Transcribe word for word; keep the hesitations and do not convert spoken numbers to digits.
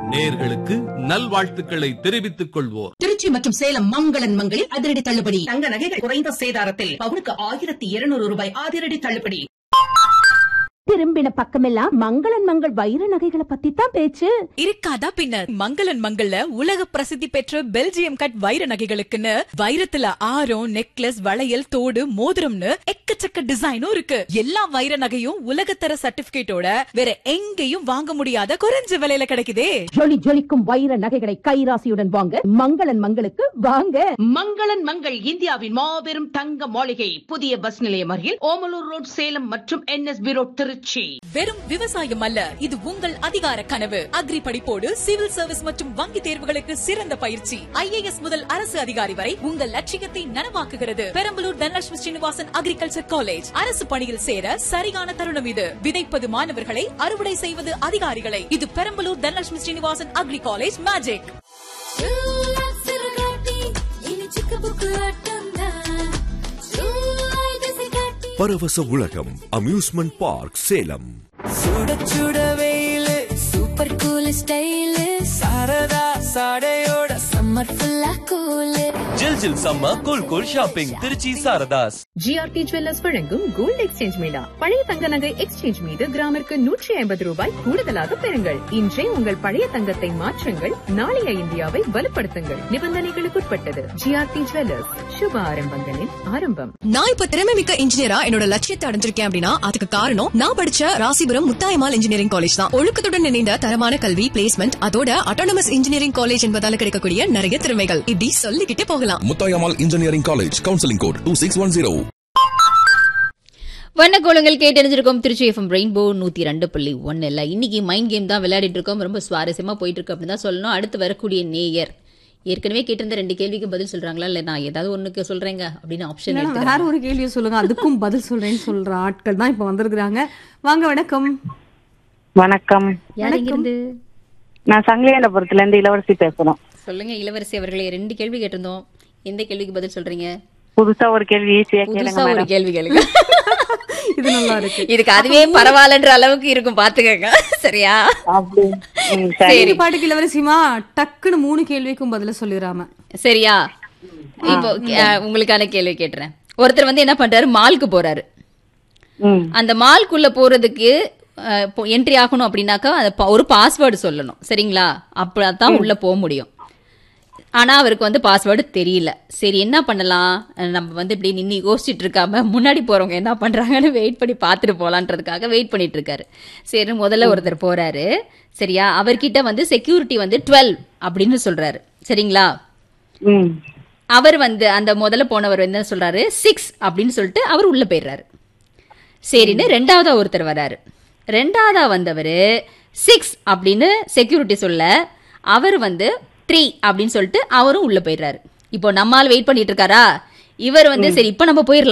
நேயர்களுக்கு நல்வாழ்த்துக்களை தெரிவித்துக் கொள்வோர். திருச்சி மற்றும் சேலம் மங்களன் மங்களில் அதிரடி தள்ளுபடி. தங்க நகைகள் குறைந்த சேதாரத்தில் பவுனுக்கு ஆயிரத்தி இருநூறு ரூபாய் அதிரடி தள்ளுபடி. திரும்பின பக்கமெல்லாம் மங்களன் மங்கள் வைர நகைகளை பத்தி தான் பேச்சு. இருக்காதா பின்னர், மங்களன் மங்கள்ல உலக பிரசித்தி பெற்ற பெல்ஜியம் கட் வைர நகைகளுக்குன்னு வைரத்துல ஆரம், நெக்லஸ், வளையல், தோடு, மோதிரம்னு எக்கச்சக்க டிசைனும் இருக்கு. எல்லா வைர நகையும் உலகத்தர சர்டிபிகேட்டோட வேற எங்கேயும் வாங்க முடியாத குறைஞ்ச விலையில கிடைக்குதே. ஜொலி ஜொலிக்கும் வைர நகைகளை கைராசியுடன் வாங்க மங்களன் மங்களுக்கு வாங்க. மங்களன் மங்கள் இந்தியாவின் மாபெரும் தங்க மாளிகை, புதிய பஸ் நிலையம் அருகில் ஓமலூர் ரோட், சேலம் மற்றும் என்எஸ்பி ரோட், திருச்சி. வெறும் விவசாயம் அல்ல, இது உங்கள் அதிகார கனவு. அக்ரி படிப்போடு சிவில் சர்வீஸ் மற்றும் வங்கி தேர்வுகளுக்கு சிறந்த பயிற்சி. ஐஏஎஸ் முதல் அரசு அதிகாரி வரை உங்கள் லட்சியத்தை நனவாக்குகிறது. Perambalur Dhanalakshmi Srinivasan agriculture college. அரசு பணியில் சேர சரியான தருணம் இது. விதைப்பது மாணவர்களை, அறுவடை செய்வது அதிகாரிகளை. இது Perambalur Dhanalakshmi Srinivasan agri college magic. பரவச உலகம் அம்யூஸ்மெண்ட் பார்க் சேலம். சுட சுட வெயிலு, super cool style, Saradha சாடையோட summer ஃபுல்லா கூலு. ஜில் ஜில் summer cool cool shopping Trichy Saradhas. GRT jewellers வழங்கும் கோல்ட் எக்ஸ்சேஞ்ச் மேளா. பழைய தங்க நகை எக்ஸ்சேஞ்ச் மீது கிராமிற்கு நூற்றி ஐம்பது ரூபாய் கூடுதலாக பெறுங்கள். இன்றே உங்கள் பழைய தங்கத்தை மாற்றுங்கள், நாளைய இந்தியாவை வலுப்படுத்துங்கள். நிபந்தனைகளுக்குட்பட்டது. ஜிஆர்டி ஜுவல்லர்ஸ், சுப ஆரம்பங்களின் ஆரம்பம். நான் இப்ப திறமை மிக்க இன்ஜினியரா என்னோட லட்சியத்தை அடைஞ்சிருக்கேன் அப்படின்னா அதுக்கு காரணம் நான் படிச்ச ராசிபுரம் முத்தாயம்மாள் இன்ஜினியரிங் காலேஜ் தான். ஒழுக்கத்துடன் இணைந்த தரமான கல்வி, பிளேஸ்மெண்ட், அதோட அட்டானமஸ் இன்ஜினியரிங் காலேஜ் என்பதால கிடைக்கக்கூடிய நிறைய திறமைகள் இப்படி சொல்லிக்கிட்டே போகலாம். Muthayammal engineering college, counselling code two six one zero. வண்ணக்கோளங்கள் கேட்டறிஞ்சிருக்கோம். Trichy FM rainbow நூத்தி ரெண்டு புள்ளி ஒன்னுல இன்னைக்கு மைண்ட் கேம் தான் விளையாடிட்டு இருக்கோம். ரொம்ப சுவாரஸ்யமா போயிட்டு இருக்கு அப்படின்னு தான் சொல்லணும். அடுத்து வரக்கூடிய நேயர் ஏற்கனவே கேட்டிருந்த ரெண்டு கேள்விக்கு பதில் சொல்றாங்களா, இல்ல நான் ஏதாவது ஒண்ணுக்கு சொல்றேங்க அப்படின்னு ஆப்ஷன் வேற ஒரு கேள்வியை சொல்லுங்க, அதுக்கும் பதில் சொல்றேன்னு சொல்ற ஆட்கள் தான் இப்ப வந்திருக்காங்க. வாங்க. வணக்கம். வணக்கம். யாருங்கிருந்து? நான் சங்கிலியாண்டபுரத்துல இருந்து இளவரசி பேசுறோம். சொல்லுங்க இளவரசி அவர்களே. ரெண்டு கேள்வி கேட்டிருந்தோம், எந்த கேள்விக்கு பதில் சொல்றீங்க? புதுசா ஒரு கேள்வி, புதுசா ஒரு கேள்வி கேளுங்க. இது நல்லா இருக்கு. இதுக்கு அதுவே பரவாயில்லன்ற அளவுக்கு இருக்கும், பாத்துக்கங்க. சரியா? சரி பாட்டுக்கு இளவரசிமா டக்குன்னு மூணு கேள்விக்கும் பதில சொல்லிடாம. சரியா? இப்போ உங்களுக்கான கேள்வி கேட்டுறேன். ஒருத்தர் வந்து என்ன பண்றாரு, மால்க்கு போறாரு. அந்த மால்குள்ள போறதுக்கு என்ட்ரி ஆகணும் அப்படின்னாக்கா ஒரு பாஸ்வேர்டு சொல்லணும். சரிங்களா? அப்பதான் உள்ள போக முடியும். ஆனா அவருக்கு வந்து பாஸ்வேர்டு தெரியல. சரி என்ன பண்ணலாம், நம்ம வந்து இப்படி நின்று யோசிச்சுட்டு இருக்காம முன்னாடி போறவங்க என்ன பண்றாங்கன்னு வெயிட் பண்ணி பார்த்துட்டு போலான்றதுக்காக வெயிட் பண்ணிட்டு இருக்காரு. சரி முதல்ல ஒருத்தர் போறாரு. சரியா? அவர்கிட்ட வந்து செக்யூரிட்டி வந்து டுவெல் அப்படின்னு சொல்றாரு. சரிங்களா? அவர் வந்து அந்த முதல்ல போனவர் என்ன சொல்றாரு, சிக்ஸ் அப்படின்னு சொல்லிட்டு அவர் உள்ள போயிடுறாரு. சரின்னு ரெண்டாவதா ஒருத்தர் வர்றாரு. ரெண்டாவதா வந்தவர் சிக்ஸ் அப்படின்னு செக்யூரிட்டி சொல்ல அவர் வந்து த்ரீ அப்படின்னு சொல்லிட்டு அவரும் உள்ள போயிடுறாரு. இப்போ நம்மால் வெயிட் பண்ணிட்டு இருக்காரா, இவர் வந்து சரி இப்ப நம்ம போயிடலாம்